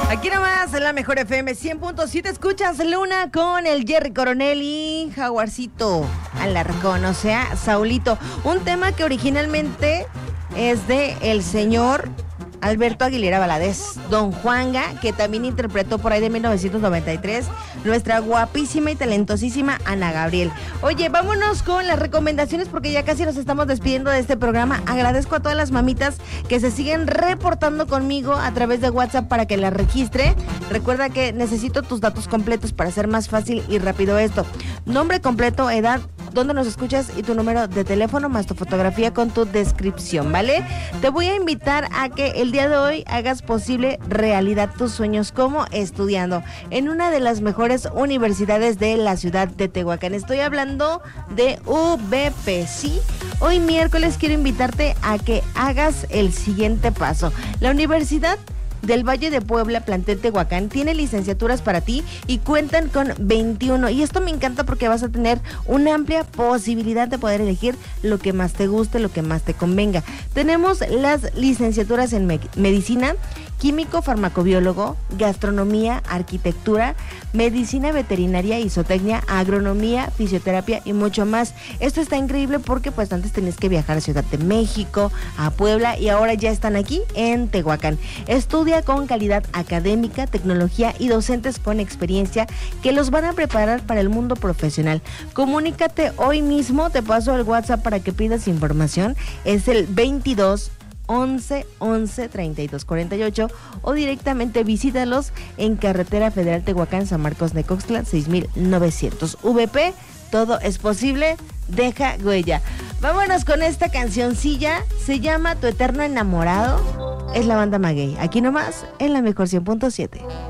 Aquí nomás en la mejor FM 100.7 escuchas Luna con el Jerry Coronel y Jaguarcito Alarcón, o sea, Saulito. Un tema que originalmente es de el señor Alberto Aguilera Valadez, Don Juanga, que también interpretó por ahí de 1993 nuestra guapísima y talentosísima Ana Gabriel. Oye, vámonos con las recomendaciones porque ya casi nos estamos despidiendo de este programa. Agradezco a todas las mamitas que se siguen reportando conmigo a través de WhatsApp para que las registre. Recuerda que necesito tus datos completos para hacer más fácil y rápido esto. Nombre completo, edad, dónde nos escuchas y tu número de teléfono más tu fotografía con tu descripción, ¿vale? Te voy a invitar a que el día de hoy hagas posible realidad tus sueños como estudiando en una de las mejores universidades de la ciudad de Tehuacán. Estoy hablando de UVP, ¿sí? Hoy miércoles quiero invitarte a que hagas el siguiente paso. La Universidad del Valle de Puebla, plantel Tehuacán, tiene licenciaturas para ti y cuentan con 21. Y esto me encanta porque vas a tener una amplia posibilidad de poder elegir lo que más te guste, lo que más te convenga. Tenemos las licenciaturas en medicina, químico farmacobiólogo, gastronomía, arquitectura, medicina veterinaria y zootecnia, agronomía, fisioterapia y mucho más. Esto está increíble porque pues antes tenías que viajar a Ciudad de México, a Puebla y ahora ya están aquí en Tehuacán. Estudia con calidad académica, tecnología y docentes con experiencia que los van a preparar para el mundo profesional. Comunícate hoy mismo, te paso el WhatsApp para que pidas información. Es el 22 11 11 32 48 o directamente visítalos en Carretera Federal Tehuacán, San Marcos Necoxtla 6900. VP, todo es posible, deja huella. Vámonos con esta cancioncilla, se llama Tu Eterno Enamorado, es la banda Maguey, aquí nomás en la mejor 100.7.